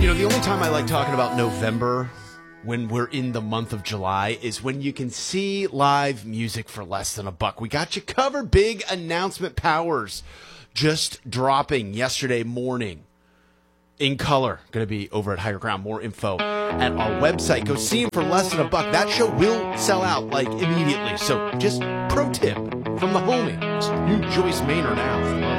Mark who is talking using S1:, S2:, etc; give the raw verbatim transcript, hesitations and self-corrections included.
S1: You know, the only time I like talking about November when we're in the month of July is when you can see live music for less than a buck. We got you covered. Big announcement powers just dropping yesterday morning in color. Going to be over at Higher Ground. More info at our website. Go see them for less than a buck. That show will sell out like immediately. So just pro tip from the homie, new Joyce Maynard now.